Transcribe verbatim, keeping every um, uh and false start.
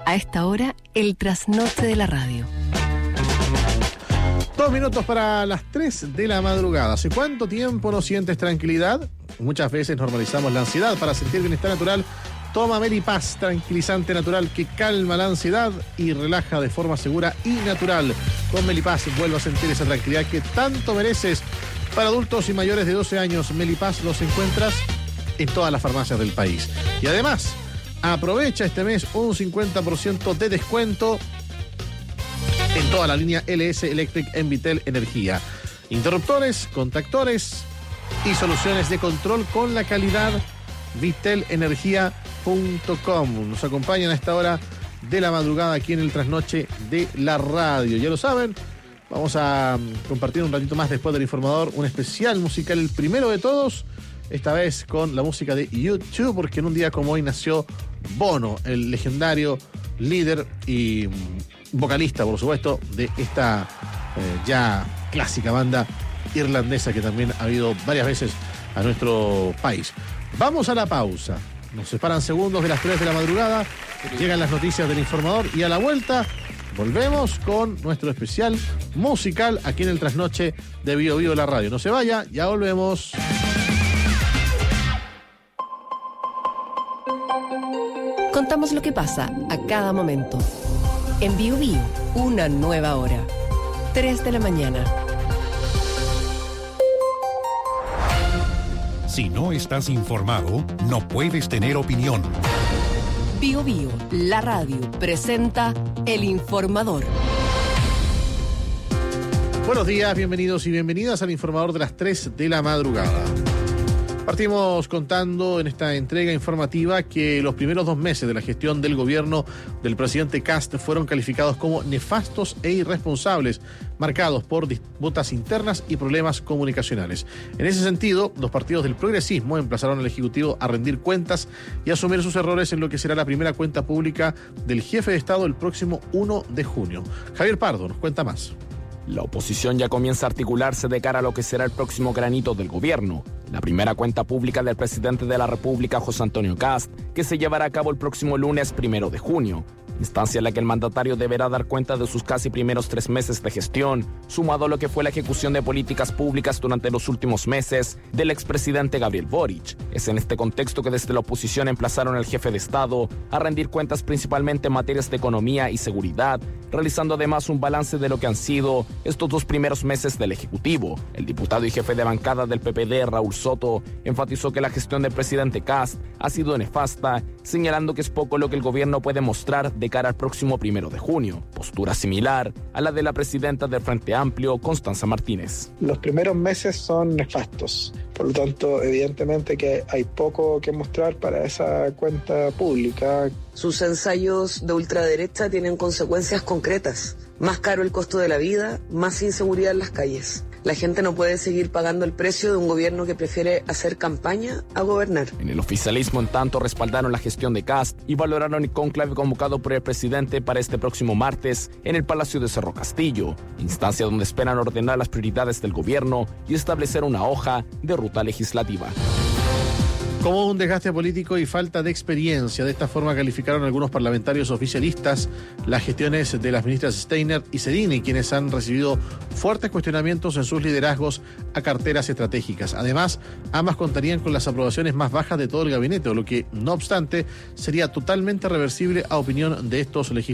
A esta hora, el trasnoche de la radio. Dos minutos para las tres de la madrugada. ¿Hace cuánto tiempo no sientes tranquilidad? Muchas veces normalizamos la ansiedad. Para sentir bienestar natural, toma Melipaz, tranquilizante natural que calma la ansiedad y relaja de forma segura y natural. Con Melipaz vuelve a sentir esa tranquilidad que tanto mereces. Para adultos y mayores de doce años, Melipaz los encuentras en todas las farmacias del país. Y además, aprovecha este mes un cincuenta por ciento de descuento en toda la línea L S Electric en Vitel Energía. Interruptores, contactores y soluciones de control con la calidad vitel energía punto com. Nos acompañan a esta hora de la madrugada aquí en el trasnoche de la radio. Ya lo saben, vamos a compartir un ratito más después del informador un especial musical, el primero de todos, esta vez con la música de YouTube, porque en un día como hoy nació Bono, el legendario líder y vocalista, por supuesto, de esta eh, ya clásica banda irlandesa que también ha habido varias veces a nuestro país. Vamos a la pausa. Nos separan segundos de las tres de la madrugada. Llegan las noticias del informador y a la vuelta volvemos con nuestro especial musical aquí en el trasnoche de Bio Bio la radio. No se vaya, ya volvemos. Contamos lo que pasa a cada momento. En Bio Bio, una nueva hora. tres de la mañana. Si no estás informado, no puedes tener opinión. Bio Bio, la radio, presenta El Informador. Buenos días, bienvenidos y bienvenidas al Informador de las tres de la madrugada. Partimos contando en esta entrega informativa que los primeros dos meses de la gestión del gobierno del presidente Kast fueron calificados como nefastos e irresponsables, marcados por disputas internas y problemas comunicacionales. En ese sentido, los partidos del progresismo emplazaron al Ejecutivo a rendir cuentas y asumir sus errores en lo que será la primera cuenta pública del jefe de Estado el próximo uno de junio. Javier Pardo nos cuenta más. La oposición ya comienza a articularse de cara a lo que será el próximo granito del gobierno, la primera cuenta pública del presidente de la República, José Antonio Kast, que se llevará a cabo el próximo lunes primero de junio, instancia en la que el mandatario deberá dar cuenta de sus casi primeros tres meses de gestión, sumado a lo que fue la ejecución de políticas públicas durante los últimos meses del expresidente Gabriel Boric. Es en este contexto que desde la oposición emplazaron al jefe de Estado a rendir cuentas principalmente en materias de economía y seguridad, realizando además un balance de lo que han sido estos dos primeros meses del Ejecutivo. El diputado y jefe de bancada del P P D, Raúl Soto, enfatizó que la gestión del presidente Kast ha sido nefasta, señalando que es poco lo que el gobierno puede mostrar de cara al próximo primero de junio, postura similar a la de la presidenta del Frente Amplio, Constanza Martínez. Los primeros meses son nefastos, por lo tanto, evidentemente que hay poco que mostrar para esa cuenta pública. Sus ensayos de ultraderecha tienen consecuencias concretas. Más caro el costo de la vida, más inseguridad en las calles. La gente no puede seguir pagando el precio de un gobierno que prefiere hacer campaña a gobernar. En el oficialismo, en tanto, respaldaron la gestión de Kast y valoraron el cónclave convocado por el presidente para este próximo martes en el Palacio de Cerro Castillo, instancia donde esperan ordenar las prioridades del gobierno y establecer una hoja de ruta legislativa. Como un desgaste político y falta de experiencia. De esta forma calificaron algunos parlamentarios oficialistas las gestiones de las ministras Steiner y Sedini, quienes han recibido fuertes cuestionamientos en sus liderazgos a carteras estratégicas. Además, ambas contarían con las aprobaciones más bajas de todo el gabinete, lo que, no obstante, sería totalmente reversible a opinión de estos legisladores.